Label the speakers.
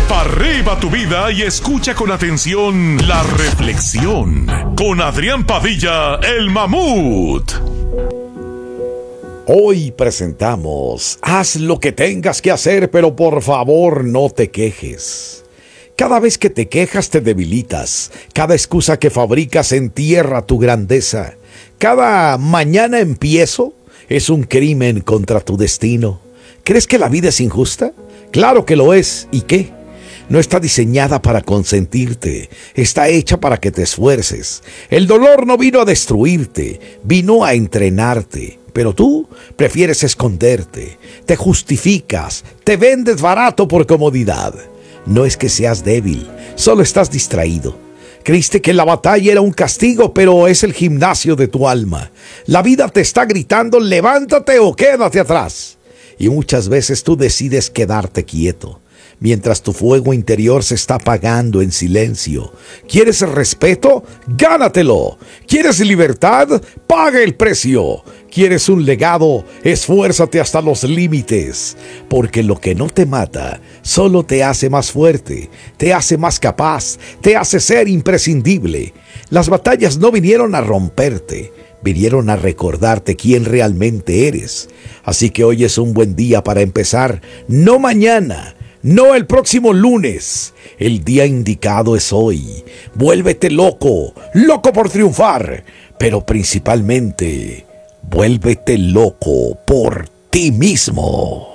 Speaker 1: Pa' arriba tu vida y escucha con atención la reflexión con Adrián Padilla, el mamut.
Speaker 2: Hoy presentamos Haz lo que tengas que hacer, pero por favor no te quejes. Cada vez que te quejas te debilitas. Cada excusa que fabricas entierra tu grandeza. Cada mañana empiezo es un crimen contra tu destino. ¿Crees que la vida es injusta? Claro que lo es. ¿Y qué? No está diseñada para consentirte, está hecha para que te esfuerces. El dolor no vino a destruirte, vino a entrenarte. Pero tú prefieres esconderte, te justificas, te vendes barato por comodidad. No es que seas débil, solo estás distraído. Creíste que la batalla era un castigo, pero es el gimnasio de tu alma. La vida te está gritando, levántate o quédate atrás. Y muchas veces tú decides quedarte quieto, mientras tu fuego interior se está apagando en silencio. ¿Quieres el respeto? ¡Gánatelo! ¿Quieres libertad? ¡Paga el precio! ¿Quieres un legado? Esfuérzate hasta los límites, porque lo que no te mata solo te hace más fuerte, te hace más capaz, te hace ser imprescindible. Las batallas no vinieron a romperte, vinieron a recordarte quién realmente eres. Así que hoy es un buen día para empezar, no mañana, no el próximo lunes. El día indicado es hoy. Vuélvete loco, loco por triunfar, pero principalmente, vuélvete loco por ti mismo.